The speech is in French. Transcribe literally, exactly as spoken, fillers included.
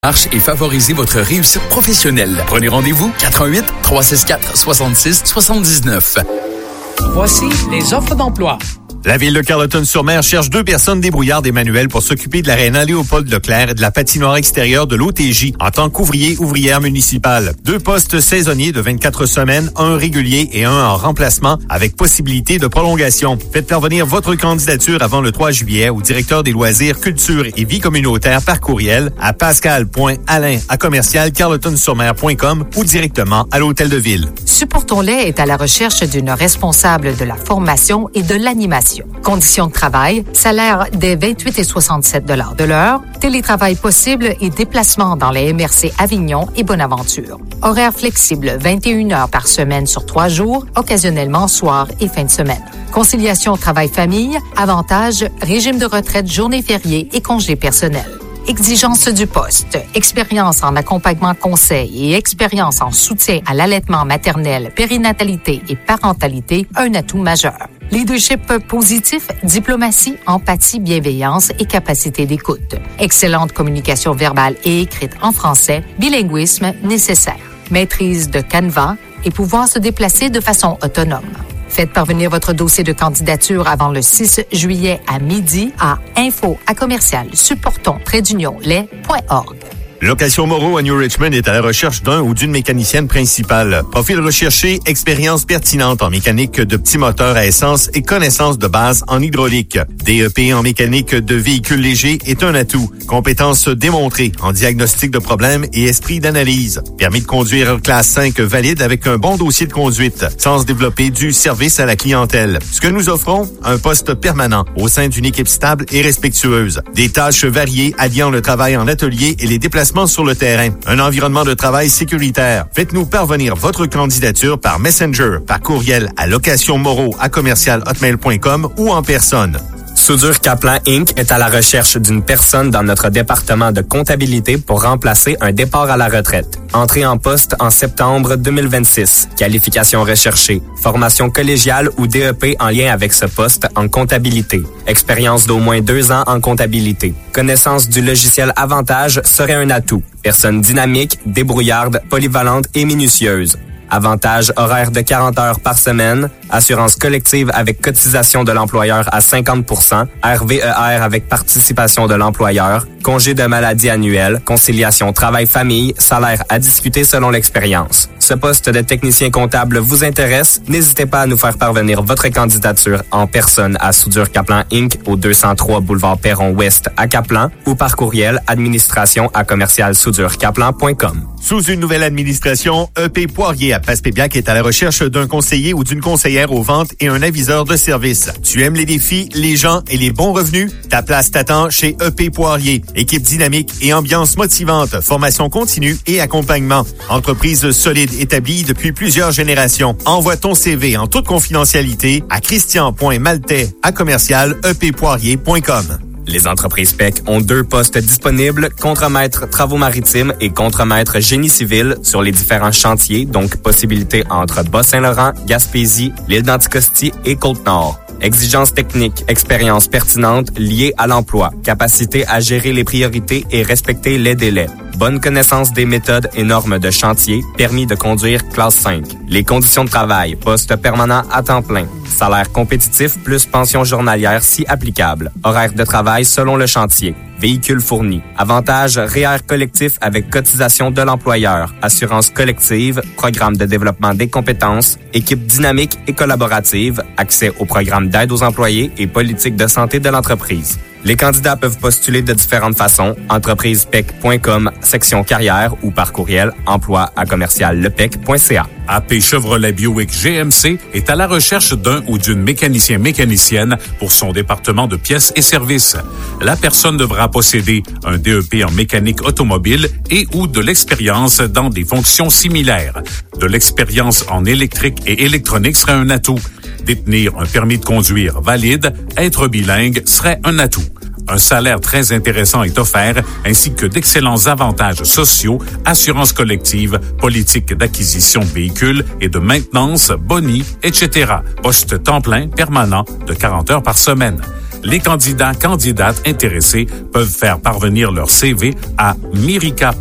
Marche et favoriser votre réussite professionnelle. Prenez rendez-vous quatre un huit, trois six quatre, six six sept neuf. Voici les offres d'emploi. La ville de Carleton-sur-Mer cherche deux personnes débrouillardes et manuelles pour s'occuper de l'aréna Léopold-Leclerc et de la patinoire extérieure de l'O T J en tant qu'ouvrier ouvrière municipale. Deux postes saisonniers de vingt-quatre semaines, un régulier et un en remplacement avec possibilité de prolongation. Faites parvenir votre candidature avant le trois juillet au directeur des loisirs, culture et vie communautaire par courriel à pascal point alain à commercial carleton sur mer point com ou directement à l'hôtel de ville. Supportons-les est à la recherche d'une responsable de la formation et de l'animation. Conditions de travail, salaire des vingt-huit et soixante-sept dollars de l'heure, télétravail possible et déplacement dans les M R C Avignon et Bonaventure. Horaire flexible, vingt et une heures par semaine sur trois jours, occasionnellement soir et fin de semaine. Conciliation travail-famille, avantages, régime de retraite, journée fériée et congés personnels. Exigences du poste, expérience en accompagnement conseil et expérience en soutien à l'allaitement maternel, périnatalité et parentalité, un atout majeur. Leadership positif, diplomatie, empathie, bienveillance et capacité d'écoute. Excellente communication verbale et écrite en français, bilinguisme nécessaire. Maîtrise de Canva et pouvoir se déplacer de façon autonome. Faites parvenir votre dossier de candidature avant le six juillet à midi à info à commercial supportons trait d'union lait point org. Location Moreau à New Richmond est à la recherche d'un ou d'une mécanicienne principale. Profil recherché, expérience pertinente en mécanique de petits moteurs à essence et connaissances de base en hydraulique. D E P en mécanique de véhicules légers est un atout. Compétences démontrées en diagnostic de problèmes et esprit d'analyse. Permis de conduire classe cinq valide avec un bon dossier de conduite. Sens développé du service à la clientèle. Ce que nous offrons, un poste permanent au sein d'une équipe stable et respectueuse. Des tâches variées alliant le travail en atelier et les déplacements sur le terrain. Un environnement de travail sécuritaire. Faites-nous parvenir votre candidature par Messenger, par courriel à locationmoreau à commercial hotmail point com ou en personne. Soudure Kaplan Incorporated est à la recherche d'une personne dans notre département de comptabilité pour remplacer un départ à la retraite. Entrée en poste en septembre deux mille vingt-six. Qualification recherchée. Formation collégiale ou D E P en lien avec ce poste en comptabilité. Expérience d'au moins deux ans en comptabilité. Connaissance du logiciel Avantage serait un atout. Personne dynamique, débrouillarde, polyvalente et minutieuse. Avantage horaire de quarante heures par semaine, assurance collective avec cotisation de l'employeur à cinquante pour cent, R V E R avec participation de l'employeur, congé de maladie annuel, conciliation travail-famille, salaire à discuter selon l'expérience. Ce poste de technicien comptable vous intéresse? N'hésitez pas à nous faire parvenir votre candidature en personne à Soudure Kaplan Incorporated au deux cent trois boulevard Perron-Ouest à Kaplan ou par courriel administration à commercial soudure kaplan point com. Sous une nouvelle administration, E P Poirier à Passepébiac est à la recherche d'un conseiller ou d'une conseillère aux ventes et un aviseur de service. Tu aimes les défis, les gens et les bons revenus? Ta place t'attend chez E P Poirier. Équipe dynamique et ambiance motivante, formation continue et accompagnement. Entreprise solide établie depuis plusieurs générations. Envoie ton C V en toute confidentialité à christian point maltais à commercial e p poirier point com. Les entreprises P E C ont deux postes disponibles, contremaître travaux maritimes et contremaître génie civil sur les différents chantiers, donc possibilité entre Bas-Saint-Laurent, Gaspésie, l'île d'Anticosti et Côte-Nord. Exigences techniques, expérience pertinente liée à l'emploi, capacité à gérer les priorités et respecter les délais. Bonne connaissance des méthodes et normes de chantier, permis de conduire classe cinq. Les conditions de travail, poste permanent à temps plein. Salaire compétitif plus pension journalière si applicable. Horaire de travail selon le chantier. Véhicule fourni. Avantages R E E R collectif avec cotisation de l'employeur. Assurance collective. Programme de développement des compétences. Équipe dynamique et collaborative. Accès au programme d'aide aux employés et politique de santé de l'entreprise. Les candidats peuvent postuler de différentes façons. entreprise p e c point com, section carrière ou par courriel emploi à commercial lepec point c a. A P Chevrolet Buick G M C est à la recherche d'un ou d'une mécanicien-mécanicienne pour son département de pièces et services. La personne devra posséder un D E P en mécanique automobile et ou de l'expérience dans des fonctions similaires. De l'expérience en électrique et électronique serait un atout. Détenir un permis de conduire valide, être bilingue serait un atout. Un salaire très intéressant est offert, ainsi que d'excellents avantages sociaux, assurance collective, politique d'acquisition de véhicules et de maintenance, boni, et cetera. Poste temps plein permanent de quarante heures par semaine. Les candidats, candidates intéressés peuvent faire parvenir leur C V à mirica